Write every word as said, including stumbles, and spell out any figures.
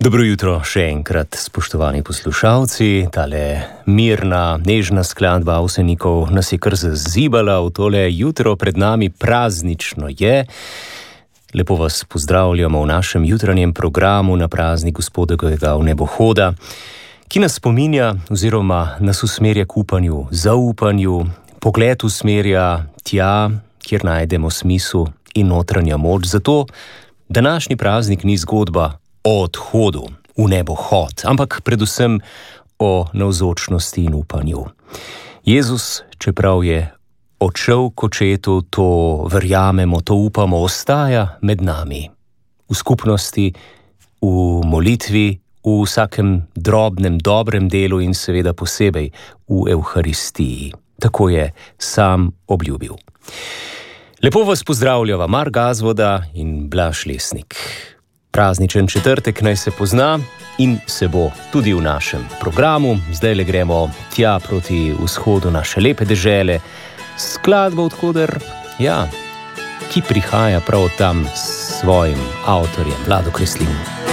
Dobro jutro še enkrat, spoštovani poslušalci. Tale mirna, nežna skladba Avsenikov nas je kar zazibala v tole jutro, pred nami praznično je. Lepo vas pozdravljamo v našem jutranjem programu na praznik Gospodovega vnebohoda, ki nas spominja oziroma nas usmerja k upanju, zaupanju, pogled usmerja tja, kjer najdemo smisel in notranja moč. Zato današnji praznik ni zgodba o odhodu v nebohod, ampak predvsem o navzočnosti in upanju. Jezus, čeprav je odšel k očetu, to verjamemo, to upamo, ostaja med nami. V skupnosti, v molitvi, v vsakem drobnem, dobrem delu in seveda posebej v Evharistiji. Tako je sam obljubil. Lepo vas pozdravljava Mar Gazvoda in Blaž Lesnik. Prazničen četrtek naj se pozna in se bo tudi v našem programu. Zdaj le gremo tja proti vzhodu naše lepe dežele. Skladba odkoder, ja, ki prihaja prav tam s svojim avtorjem, Vlado Kreslin.